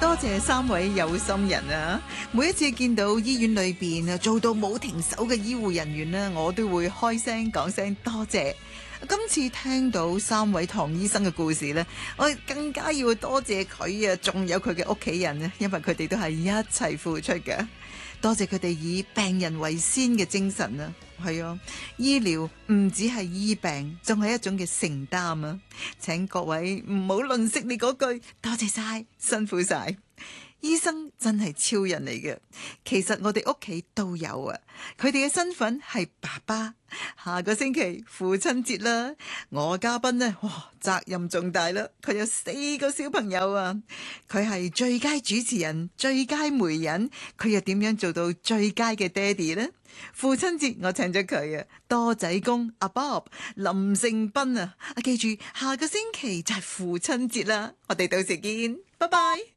多謝三位有心人啊！每一次見到醫院裏邊做到冇停手嘅醫護人員呢，我都會開聲講聲多謝。今次聽到三位唐醫生嘅故事呢，我更加要多謝佢啊，仲有佢嘅屋企人啊，因為佢哋都係一齊付出嘅。多謝佢哋以病人為先嘅精神啊！係啊，醫療唔止係醫病，仲係一種嘅承擔啊！請各位唔好吝嗇你嗰句多謝晒，辛苦晒。醫生真係超人嚟嘅，其實我哋屋企都有啊。佢哋嘅身份係爸爸。下個星期父親節啦，我嘉賓呢，哇，責任重大啦。佢有4個小朋友啊，佢係最佳主持人、最佳媒人，佢又點樣做到最佳嘅爹哋呢？父親節我請咗佢啊，多仔公阿 Bob 林盛斌啊，記住下個星期就係父親節啦，我哋到時見，拜拜。